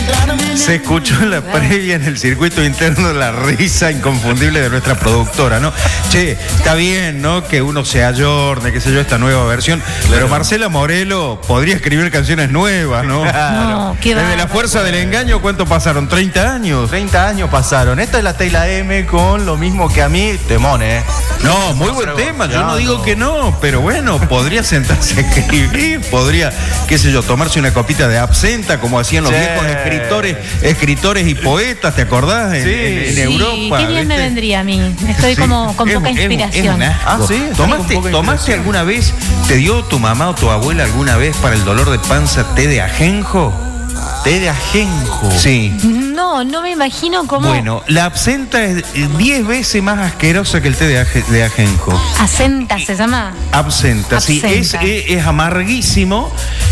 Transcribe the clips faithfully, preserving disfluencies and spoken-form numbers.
Se escuchó en la previa, en el circuito interno, la risa inconfundible de nuestra productora, ¿no? Che, está bien, ¿no? Que uno se ayorne, qué sé yo, esta nueva versión. Pero Marcela Morelo podría escribir canciones nuevas, ¿no? No, qué Desde La Fuerza del Engaño, ¿cuánto pasaron? ¿treinta años? treinta años pasaron. Esta es la Tela M con lo mismo que a mí, temón, ¿eh? No, muy buen tema, yo no digo que no, pero bueno, podría sentarse a escribir, podría, qué sé yo, tomarse una copita de absenta, como hacían los Sí. viejos escritores, escritores y poetas, ¿te acordás? En, Sí. en- en Sí, Europa. qué bien me ¿viste? vendría a mí. Estoy Sí, como con es- poca es- es inspiración. un asco. Ah, sí, está ¿Tomaste, con poca ¿Tomaste inspiración. alguna vez, te dio tu mamá o tu abuela alguna vez para el dolor de panza té de ajenjo? Té de ajenjo. Sí. No, no me imagino cómo. Bueno, la absenta es diez veces más asquerosa que el té de, aje- de ajenjo. Asenta se llama. Absenta, sí, es, Absenta. es, es amarguísimo.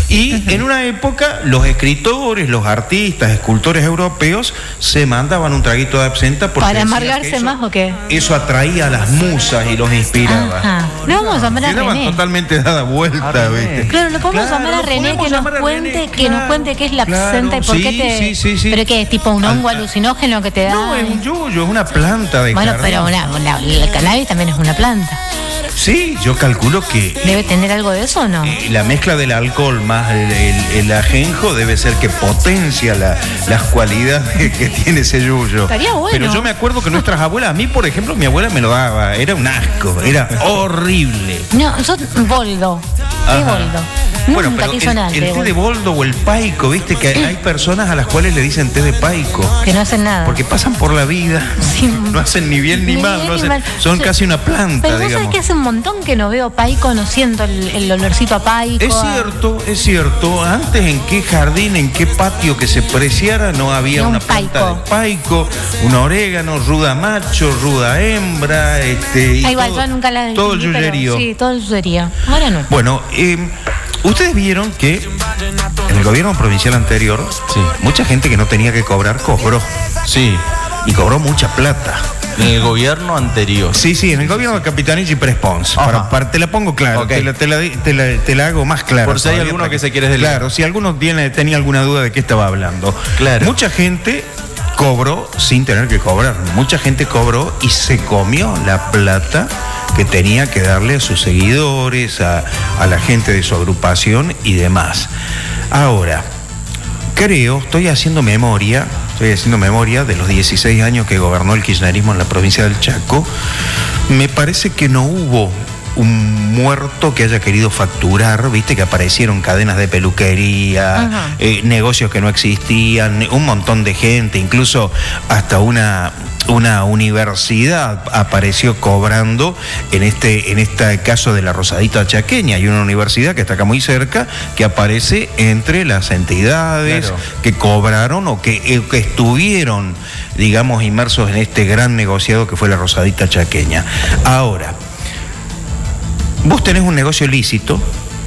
Y en una época los escritores, los artistas, escultores europeos se mandaban un traguito de absenta porque ¿Para decían amargarse que eso- más o qué? Eso atraía a las musas y los inspiraba. Ajá. Le vamos a llamar a Quedaban René. totalmente dada vuelta, A René. ¿viste? Claro, lo podemos Claro, llamar a lo René podemos que nos llamar a cuente, René, que nos claro, cuente qué es la claro, absenta y por sí, qué te. sí, sí, sí. ¿Pero qué es? ¿Tipo un hongo Al- alucinógeno que te da? No, es un yuyo, es una planta de Bueno, jardín. pero una, una- el cannabis también es una planta. Sí, yo calculo que ¿Debe tener algo de eso o no? eh, la mezcla del alcohol más el, el- el ajenjo debe ser que potencia la- las cualidades que tiene ese yuyo. Estaría bueno. Pero yo me acuerdo que nuestras abuelas, a mí por ejemplo, mi abuela me lo daba, era un asco, era horrible. No, yo boldo. ¿Qué Ajá. boldo? Bueno, Nunca pero te el, hizo nada. el té de boldo o el paico, viste que hay, hay personas a las cuales le dicen té de paico. Que no hacen nada. Porque pasan por la vida, Sí. no hacen ni bien ni, Ni mal, bien no ni hacen- mal. son Yo- casi una planta, Pero vos sabés digamos. que hace un montón que no veo paico, no siento el, el olorcito a paico. Es a- cierto, es cierto. Antes en qué jardín, en qué patio que se preciara no había Era un una planta paico. de paico, un orégano, ruda macho, ruda hembra, este, y Ah, igual, todo, yo nunca la todo el distinguí, pero yuyerío. Sí, todo el yuyerío. Ahora no. Bueno, eh, ustedes vieron que en el gobierno provincial anterior, Sí. mucha gente que no tenía que cobrar cobró. Sí. Y cobró mucha plata. En el gobierno anterior. Sí, sí, en el gobierno de Capitanich y Prespons. Ajá. Para, para- te la pongo claro, Ok. te, la, te, la, te, la, te la hago más clara. Por si hay todavía alguno para que se quiere desligar. Claro, si alguno tiene, tenía alguna duda de qué estaba hablando. Claro. Mucha gente cobró sin tener que cobrar. Mucha gente cobró y se comió la plata que tenía que darle a sus seguidores, a, a la gente de su agrupación y demás. Ahora, creo, estoy haciendo memoria, estoy haciendo memoria de los dieciséis años que gobernó el kirchnerismo en la provincia del Chaco. Me parece que no hubo un muerto que haya querido facturar, viste que aparecieron cadenas de peluquería, Ajá. eh, negocios que no existían, un montón de gente, incluso hasta una una universidad apareció cobrando en este en este caso de la Rosadita Chaqueña. Hay una universidad que está acá muy cerca que aparece entre las entidades Claro. que cobraron o que, eh, que estuvieron, digamos, inmersos en este gran negociado que fue la Rosadita Chaqueña. Ahora, vos tenés un negocio lícito,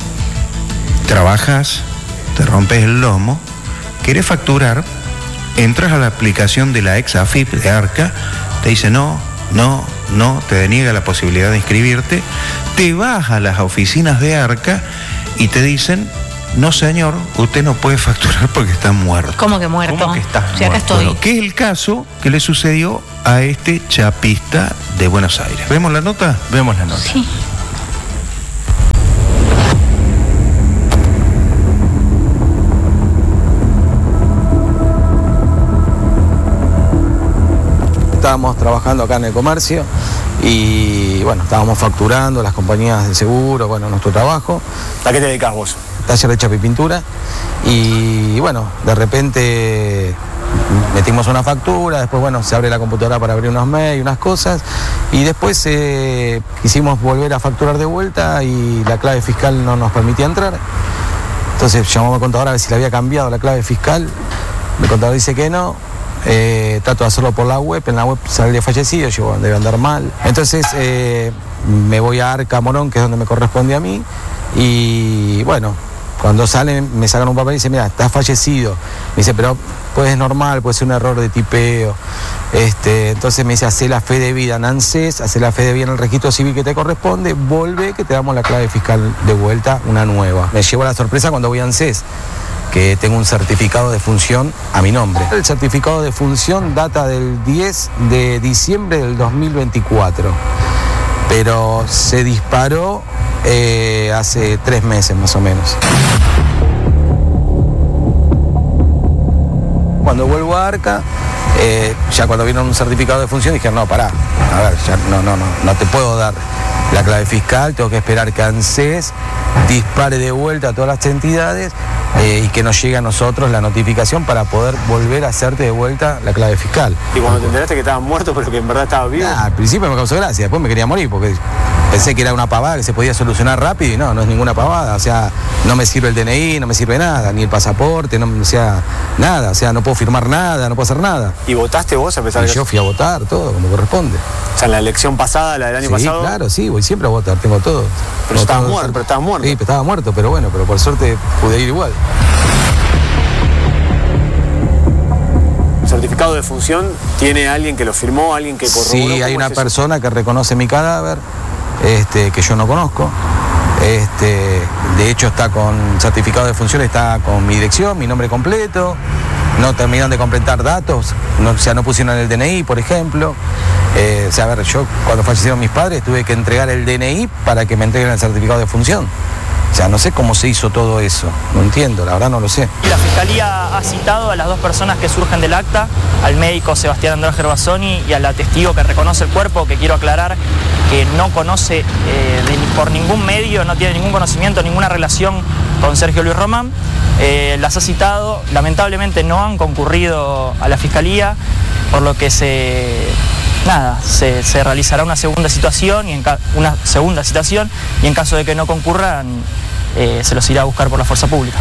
trabajas, te rompes el lomo, querés facturar, entras a la aplicación de la ex A F I P de Arca, te dice no, no, no, te deniega la posibilidad de inscribirte, te vas a las oficinas de Arca y te dicen, no señor, usted no puede facturar porque está muerto. ¿Cómo que muerto? ¿Cómo que estás Sí, acá muerto? estoy. Bueno, que es el caso que le sucedió a este chapista de Buenos Aires. ¿Vemos la nota? Vemos la nota. Sí. Estábamos trabajando acá en el comercio y bueno, estábamos facturando las compañías de seguro, bueno, nuestro trabajo, ¿A qué te dedicas vos? taller de chapa y pintura, y bueno, de repente metimos una factura, después bueno, se abre la computadora para abrir unos mails, unas cosas, y después eh, quisimos volver a facturar de vuelta y la clave fiscal no nos permitía entrar. Entonces llamamos al contador a ver si le había cambiado la clave fiscal, el contador dice que no. Eh, trato de hacerlo por la web, en la web sale fallecido, yo bueno, debe andar mal. Entonces eh, me voy a Arca Morón, que es donde me corresponde a mí, y bueno, cuando salen me sacan un papel y dicen, mira, estás fallecido. Me dice, pero pues es normal, puede ser un error de tipeo. Este, entonces me dice, hacé la fe de vida en ANSES, hacé la fe de vida en el registro civil que te corresponde, vuelve que te damos la clave fiscal de vuelta, una nueva. Me llevo la sorpresa cuando voy a ANSES, que que tengo un certificado de función a mi nombre. El certificado de función data del diez de diciembre del dos mil veinticuatro, pero se disparó eh, hace tres meses más o menos. Cuando vuelvo a Arca, eh, ya cuando vieron un certificado de función dijeron, no, pará, a ver, ya no, no, no, no te puedo dar la clave fiscal, tengo que esperar que ANSES dispare de vuelta a todas las entidades eh, y que nos llegue a nosotros la notificación para poder volver a hacerte de vuelta la clave fiscal. Y cuando te enteraste que estabas muerto pero que en verdad estabas vivo. Nah, al principio me causó gracia, después me quería morir porque pensé que era una pavada que se podía solucionar rápido y no, no es ninguna pavada. O sea, no me sirve el D N I, no me sirve nada, ni el pasaporte, no, o sea, nada. O sea, no puedo firmar nada, no puedo hacer nada. ¿Y votaste vos a pesar Y de yo fui a votar, todo, como corresponde. O sea, en la elección pasada, la del año Sí, pasado. claro, sí, voy siempre a votar, tengo todo. Pero Tengo estabas todo. muerto, pero estabas muerto. Sí, pero estaba muerto, pero bueno, pero por suerte pude ir igual. ¿El certificado de función tiene alguien que lo firmó, alguien que corroboró? Sí, ¿Cómo hay es una eso? persona que reconoce mi cadáver, este, que yo no conozco. Este, de hecho está con certificado de función, está con mi dirección, mi nombre completo, no terminaron de completar datos, no, o sea, no pusieron el D N I, por ejemplo. Eh, o sea, a ver, yo cuando fallecieron mis padres tuve que entregar el D N I para que me entreguen el certificado de función. O sea, no sé cómo se hizo todo eso, no entiendo, la verdad no lo sé. La Fiscalía ha citado a las dos personas que surgen del acta, al médico Sebastián Andrés Gervasoni y a la testigo que reconoce el cuerpo, que quiero aclarar que no conoce eh, de, por ningún medio, no tiene ningún conocimiento, ninguna relación con Sergio Luis Román. Eh, las ha citado, lamentablemente no han concurrido a la Fiscalía, por lo que se... Nada, se, se realizará una segunda situación y en ca una segunda citación y en caso de que no concurran eh, se los irá a buscar por la fuerza pública.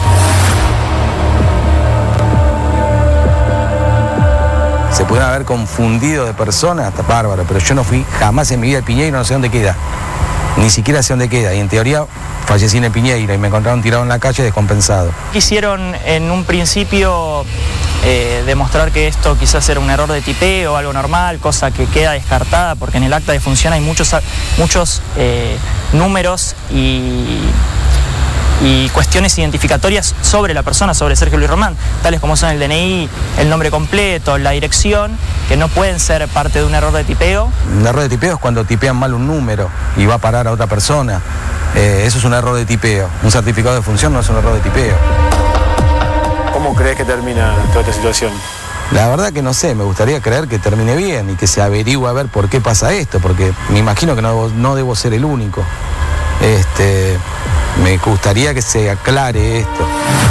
Se pudieron haber confundido de personas, está bárbaro, pero yo no fui jamás en mi vida al Piñeiro, no sé dónde queda, ni siquiera sé dónde queda, y en teoría fallecí en el Piñeiro y me encontraron tirado en la calle descompensado. Quisieron en un principio eh, demostrar que esto quizás era un error de tipeo o algo normal, cosa que queda descartada porque en el acta de función hay muchos, muchos eh, números y... y cuestiones identificatorias sobre la persona, sobre Sergio Luis Román, tales como son el D N I, el nombre completo, la dirección, que no pueden ser parte de un error de tipeo. Un error de tipeo es cuando tipean mal un número y va a parar a otra persona. Eh, eso es un error de tipeo. Un certificado de función no es un error de tipeo. ¿Cómo crees que termina toda esta situación? La verdad que no sé, me gustaría creer que termine bien y que se averigüe a ver por qué pasa esto, porque me imagino que no, no debo ser el único. Este, me gustaría que se aclare esto.